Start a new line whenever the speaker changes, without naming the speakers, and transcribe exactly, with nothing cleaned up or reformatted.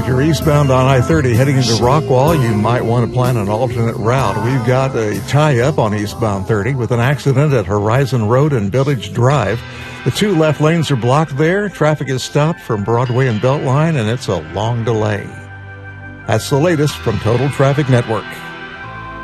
If you're eastbound on I thirty heading into Rockwall, you might want to plan an alternate route. We've got a tie-up on eastbound thirty with an accident at Horizon Road and Village Drive. The two left lanes are blocked there. Traffic is stopped from Broadway and Beltline, and it's a long delay. That's the latest from Total Traffic Network.